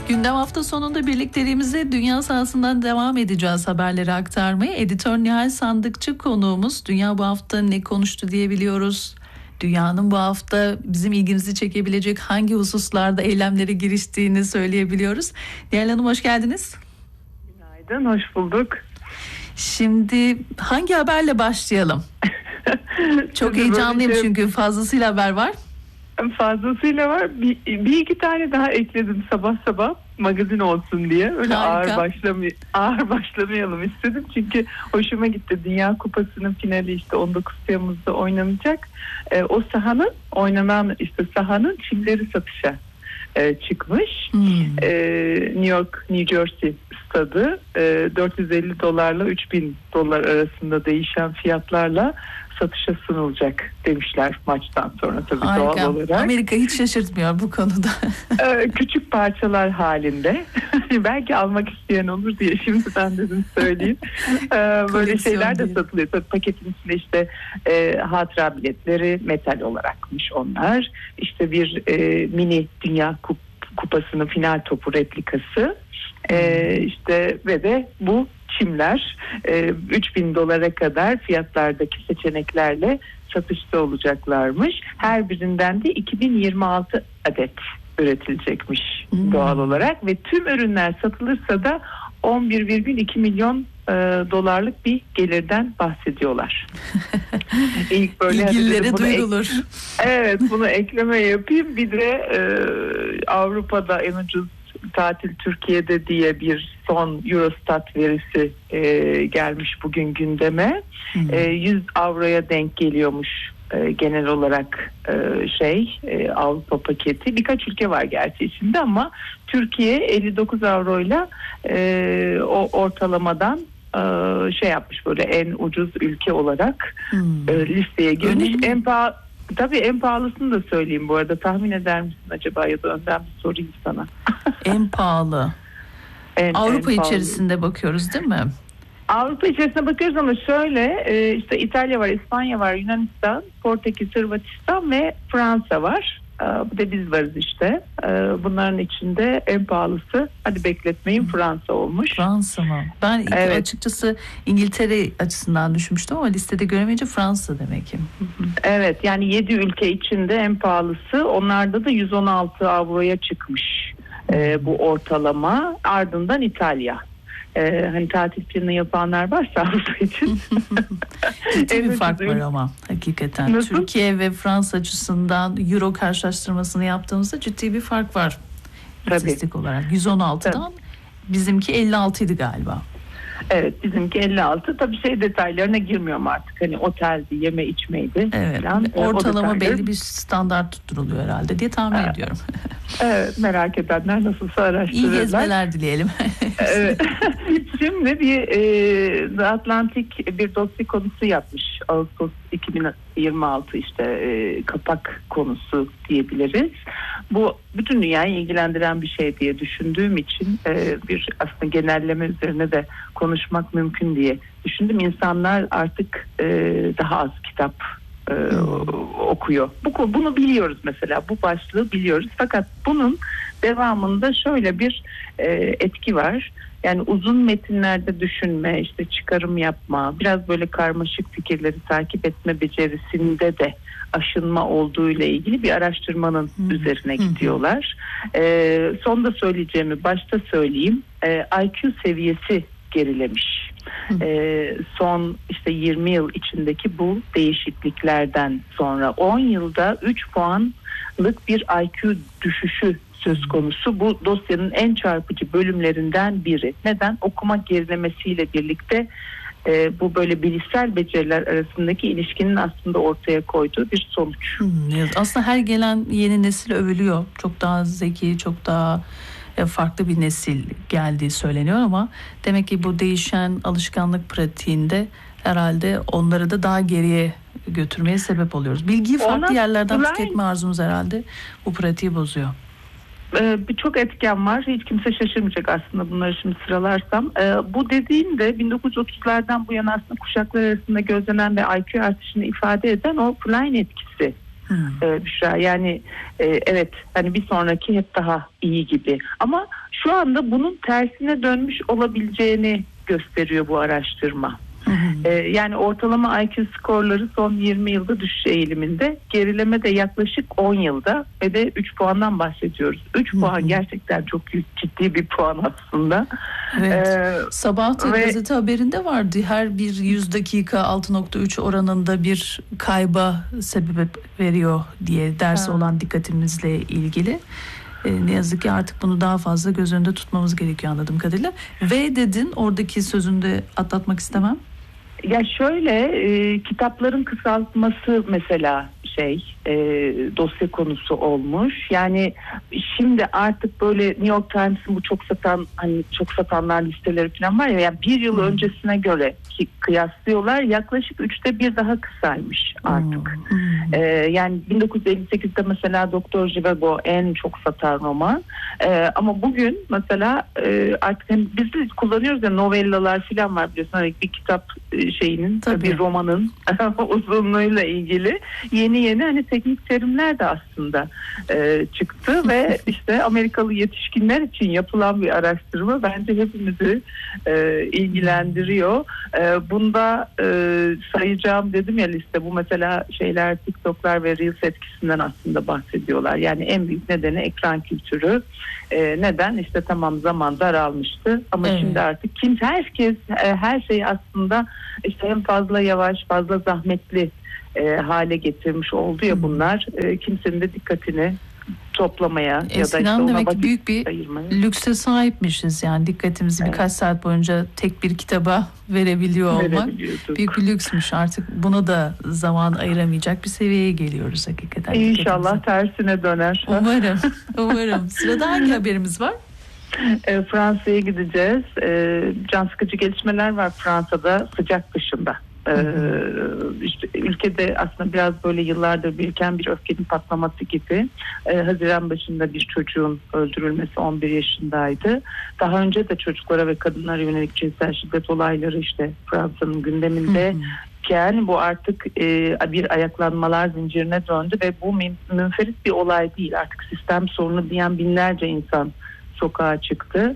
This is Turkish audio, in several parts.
Gündem hafta sonunda birlikteliğimize dünya sahasından devam edeceğiz haberleri aktarmaya. Editör Nihal Sandıkçı konuğumuz. Dünya bu hafta ne konuştu diyebiliyoruz. Dünyanın bu hafta bizim ilgimizi çekebilecek hangi hususlarda eylemlere giriştiğini söyleyebiliyoruz. Nihal Hanım hoş geldiniz. Günaydın, hoş bulduk. Şimdi hangi haberle başlayalım? Çok heyecanlıyım çünkü fazlasıyla haber var. Fazlasıyla var. Bir iki tane daha ekledim sabah magazin olsun diye. Öyle ağır başlamayalım istedim. Çünkü hoşuma gitti. Dünya Kupası'nın finali işte 19 Temmuz'da oynanacak. O sahanın çimleri satışa çıkmış. New Jersey stadı $450 $3.000 arasında değişen fiyatlarla satışa sunulacak demişler maçtan sonra tabii. Harika. Doğal olarak. Amerika hiç şaşırtmıyor bu konuda. Küçük parçalar halinde. Belki almak isteyen olur diye şimdiden dedim söyleyeyim. Böyle şeyler de satılıyor. Tabii paketin içinde işte hatıra biletleri metal olarakmış onlar. İşte bir mini Dünya Kupası'nın final topu replikası. İşte ve de bu çimler $3.000 kadar fiyatlardaki seçeneklerle satışta olacaklarmış. Her birinden de 2026 adet üretilecekmiş doğal olarak ve tüm ürünler satılırsa da 11,2 milyon dolarlık bir gelirden bahsediyorlar. İlk böyle İlgilileri duyurulur. Evet, bunu ekleme yapayım. Bir de Avrupa'da en ucuz tatil Türkiye'de diye bir son Eurostat verisi gelmiş bugün gündeme. 100 avroya denk geliyormuş genel olarak Avrupa paketi. Birkaç ülke var gerçi içinde ama Türkiye 59 avroyla o ortalamadan yapmış, böyle en ucuz ülke olarak listeye girmiş. En pahalısını da söyleyeyim bu arada. Tahmin eder misin acaba, ya da önden bir sorayım sana. En pahalı. Avrupa içerisinde bakıyoruz değil mi? Avrupa içerisinde bakıyoruz ama şöyle işte İtalya var, İspanya var, Yunanistan, Portekiz, Hırvatistan ve Fransa var. Bu da biz varız işte. Bunların içinde en pahalısı, hadi bekletmeyin, Fransa olmuş. Fransa mı? Ben açıkçası İngiltere açısından düşünmüştüm ama listede göremeyince Fransa demek ki. Evet, yani 7 ülke içinde en pahalısı. Onlarda da 116 avroya çıkmış bu ortalama. Ardından İtalya. Hani tatil planı yapanlar varsa Avrupa için. Ciddi bir fark var ama hakikaten. Nasıl? Türkiye ve Fransa açısından Euro karşılaştırmasını yaptığımızda ciddi bir fark var. İstatistik olarak 116'dan bizimki 56 idi galiba. Evet, bizimki 56. Tabii detaylarına girmiyorum artık. Hani oteldi, yeme içmeydi. Evet. Falan. Ortalama belli bir standart tutturuluyor herhalde diye tahmin ediyorum. Evet, merak edenler nasılsa araştırırlar. İyi gezmeler dileyelim. Evet. Şimdi bir The Atlantic bir dosya konusu yapmış. Ağustos 2026 kapak konusu diyebiliriz. Bu bütün dünyayı ilgilendiren bir şey diye düşündüğüm için bir aslında genelleme üzerine de konuşmak mümkün diye düşündüm. İnsanlar artık daha az kitap okuyor. Bunu biliyoruz mesela. Bu başlığı biliyoruz. Fakat bunun devamında şöyle bir etki var. Yani uzun metinlerde düşünme, çıkarım yapma, biraz böyle karmaşık fikirleri takip etme becerisinde de aşınma olduğu ile ilgili bir araştırmanın üzerine gidiyorlar. Sonda söyleyeceğimi başta söyleyeyim. IQ seviyesi gerilemiş. Son 20 yıl içindeki bu değişikliklerden sonra 10 yılda 3 puanlık bir IQ düşüşü söz konusu. Bu dosyanın en çarpıcı bölümlerinden biri. Neden? Okuma gerilemesiyle birlikte bu böyle bilişsel beceriler arasındaki ilişkinin aslında ortaya koyduğu bir sonuç. Aslında her gelen yeni nesil övülüyor. Çok daha zeki, çok daha farklı bir nesil geldiği söyleniyor ama demek ki bu değişen alışkanlık pratiğinde herhalde onları da daha geriye götürmeye sebep oluyoruz. Bilgiyi farklı yerlerden tüketme arzumuz herhalde bu pratiği bozuyor. Birçok etken var. Hiç kimse şaşırmayacak aslında bunları şimdi sıralarsam. Bu dediğim de 1930'lardan bu yana aslında kuşaklar arasında gözlenen ve IQ artışını ifade eden o Klein etkisi Büşra. Yani evet, hani bir sonraki hep daha iyi gibi. Ama şu anda bunun tersine dönmüş olabileceğini gösteriyor bu araştırma. Yani ortalama IQ skorları son 20 yılda düşüş eğiliminde, gerileme de yaklaşık 10 yılda ve de 3 puandan bahsediyoruz. 3 puan gerçekten çok ciddi bir puan aslında. Evet. Sabah gazete haberinde vardı. Her bir 100 dakika 6.3 oranında bir kayba sebep veriyor diye, dersi olan dikkatimizle ilgili. Ne yazık ki artık bunu daha fazla göz önünde tutmamız gerekiyor anladığım kadarıyla. Ve dedin, oradaki sözünde atlatmak istemem. Ya şöyle, kitapların kısaltması mesela dosya konusu olmuş. Yani şimdi artık böyle New York Times'ın bu çok satanlar listeleri falan var ya, yani bir yıl öncesine göre ki kıyaslıyorlar, yaklaşık 1/3 daha kısaymış artık. Yani 1958'de mesela Doktor Zhivago en çok satan roman. Ama bugün mesela artık biz de kullanıyoruz ya, novellalar falan var biliyorsun. Hani bir kitap bir romanın uzunluğuyla ilgili yeni hani teknik terimler de aslında çıktı ve işte Amerikalı yetişkinler için yapılan bir araştırma bence hepimizi ilgilendiriyor. Bunda sayacağım dedim ya liste, bu mesela TikTok'lar ve Reels etkisinden aslında bahsediyorlar. Yani en büyük nedeni ekran kültürü. Neden? İşte tamam, zaman daralmıştı ama şimdi artık herkes her şeyi aslında işte hem fazla yavaş, fazla zahmetli hale getirmiş oldu ya bunlar. Kimsenin de dikkatini toplamaya ya da işte ona demek vakit büyük bir ayırmaya. Lükse sahipmişiz, yani dikkatimizi birkaç saat boyunca tek bir kitaba verebiliyor olmak büyük bir lüksmüş. Artık buna da zaman ayıramayacak bir seviyeye geliyoruz hakikaten. İnşallah tersine döner. Umarım. Sırada hangi haberimiz var? Fransa'ya gideceğiz. Can sıkıcı gelişmeler var Fransa'da sıcak dışında. İşte ülkede aslında biraz böyle yıllardır biriken bir öfkenin patlaması gibi. Haziran başında bir çocuğun öldürülmesi, 11 yaşındaydı. Daha önce de çocuklara ve kadınlara yönelik cinsel şiddet olayları işte Fransa'nın gündeminde. Yani bu artık bir ayaklanmalar zincirine döndü ve bu münferit bir olay değil. Artık sistem sorunu diyen binlerce insan sokağa çıktı.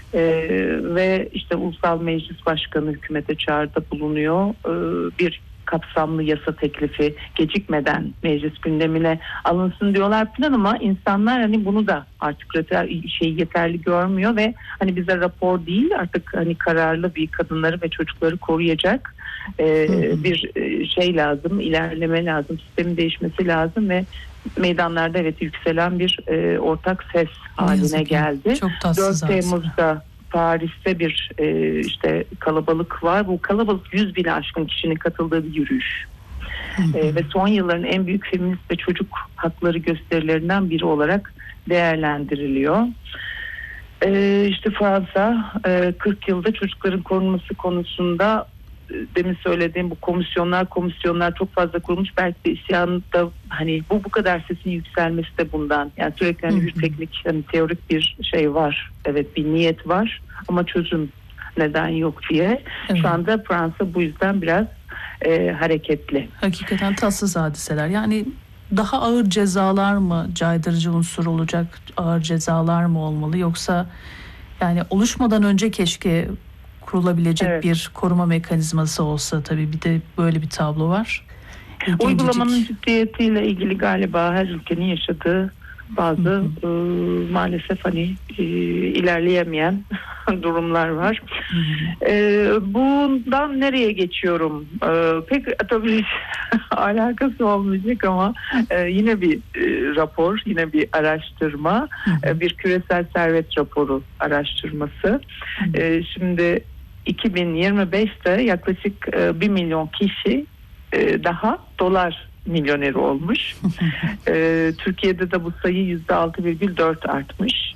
Ve işte Ulusal Meclis Başkanı hükümete çağrıda bulunuyor. Bir kapsamlı yasa teklifi gecikmeden meclis gündemine alınsın diyorlar falan, ama insanlar hani bunu da artık yeterli görmüyor ve hani bize rapor değil, artık hani kararlı bir kadınları ve çocukları koruyacak bir lazım, ilerleme lazım, sistemin değişmesi lazım ve meydanlarda yükselen bir ortak ses haline geldi. 4 Temmuz'da Paris'te bir işte kalabalık var. Bu kalabalık 100.000'e aşkın kişinin katıldığı bir yürüyüş. Ve son yılların en büyük feminist ve çocuk hakları gösterilerinden biri olarak değerlendiriliyor. İşte Fransa 40 yılda çocukların korunması konusunda demin söylediğim bu komisyonlar çok fazla kurulmuş. Belki de isyanında hani bu kadar sesin yükselmesi de bundan. Yani sürekli hani bir teknik, hani teorik bir şey var. Evet, bir niyet var ama çözüm neden yok diye. Şu anda Fransa bu yüzden biraz hareketli. Hakikaten tatsız hadiseler. Yani daha ağır cezalar mı caydırıcı unsur olacak? Ağır cezalar mı olmalı? Yoksa yani oluşmadan önce keşke kurulabilecek bir koruma mekanizması olsa, tabii bir de böyle bir tablo var. Uygulamanın ciddiyetiyle ilgili galiba her ülkenin yaşadığı bazı maalesef hani ilerleyemeyen durumlar var. Bundan nereye geçiyorum? Pek tabii alakası olmayacak ama yine bir rapor, yine bir araştırma, bir küresel servet raporu araştırması. Şimdi 2025'te yaklaşık 1 milyon kişi daha dolar milyoneri olmuş. Türkiye'de de bu sayı %6,4 artmış.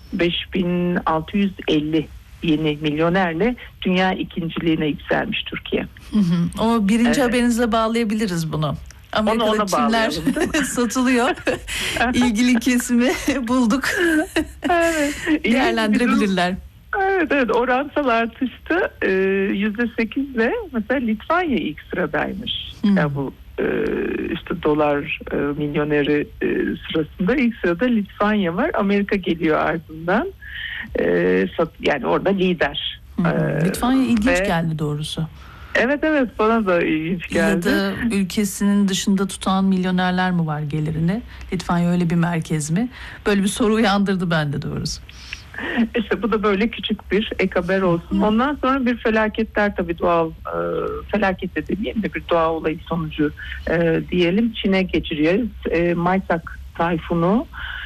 5650 yeni milyonerle dünya ikinciliğine yükselmiş Türkiye. O birinci haberinizle bağlayabiliriz bunu. Amerika'da kimler satılıyor? İlgili kesimi bulduk. Değerlendirebilirler. Evet, oransal artıştı. %8'le mesela Litvanya ilk sıradaymış. Yani bu işte dolar milyoneri sırasında ilk sırada Litvanya var. Amerika geliyor ardından. Yani orada lider. Litvanya ilginç geldi doğrusu. Evet bana da ilginç geldi. Ya da ülkesinin dışında tutan milyonerler mi var gelirini? Litvanya öyle bir merkez mi? Böyle bir soru uyandırdı bende doğrusu. İşte bu da böyle küçük bir ek haber olsun. Ondan sonra bir felaketler tabii doğal felaket de demeyeyim de bir doğa olayı sonucu diyelim Çin'e geçiriyoruz. Maysak tayfunu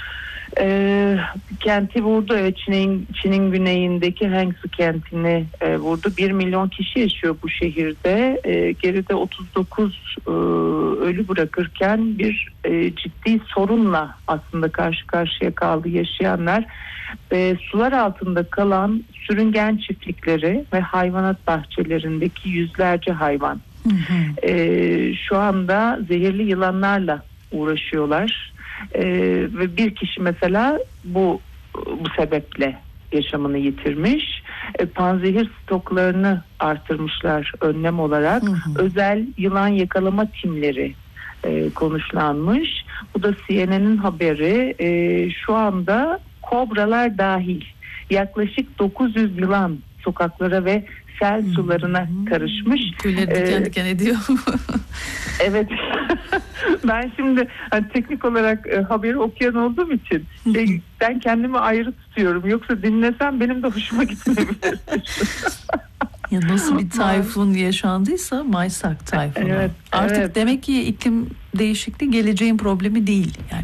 kenti vurdu. Evet, Çin'in güneyindeki Hangzhou kentini vurdu. 1 milyon kişi yaşıyor bu şehirde. Geride 39 ölü bırakırken bir ciddi sorunla aslında karşı karşıya kaldı yaşayanlar. Sular altında kalan sürüngen çiftlikleri ve hayvanat bahçelerindeki yüzlerce hayvan. Şu anda zehirli yılanlarla uğraşıyorlar. Ve bir kişi mesela bu sebeple yaşamını yitirmiş. Panzehir stoklarını artırmışlar önlem olarak. Özel yılan yakalama timleri konuşlanmış. Bu da CNN'in haberi. Şu anda kobralar dahil yaklaşık 900 yılan sokaklara ve sel sularına karışmış. Tüyleri diken diken ediyor. Evet. Ben şimdi teknik olarak haberi okuyan olduğum için ben kendimi ayrı tutuyorum. Yoksa dinlesem benim de hoşuma gitmeyebilir. Ya nasıl bir tayfun yaşandıysa Maysak tayfunu. Artık demek ki iklim değişikliği geleceğin problemi değil. Yani